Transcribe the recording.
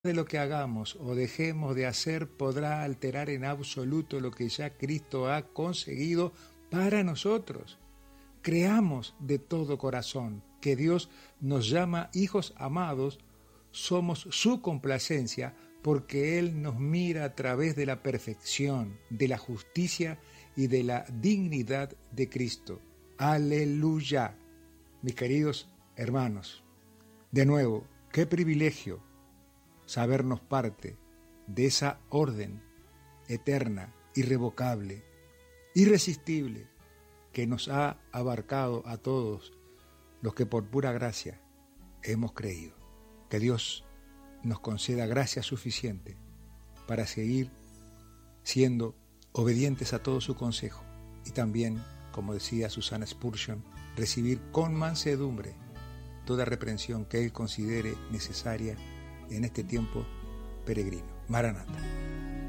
de lo que hagamos o dejemos de hacer podrá alterar en absoluto lo que ya Cristo ha conseguido para nosotros. Creamos de todo corazón que Dios nos llama hijos amados, somos su complacencia porque Él nos mira a través de la perfección, de la justicia y de la dignidad de Cristo. ¡Aleluya! Mis queridos hermanos, de nuevo, qué privilegio sabernos parte de esa orden eterna, irrevocable, irresistible, que nos ha abarcado a todos los que por pura gracia hemos creído. Que Dios nos conceda gracia suficiente para seguir siendo obedientes a todo su consejo y también, como decía Susana Spurgeon, recibir con mansedumbre toda reprensión que Él considere necesaria en este tiempo peregrino. Maranatha.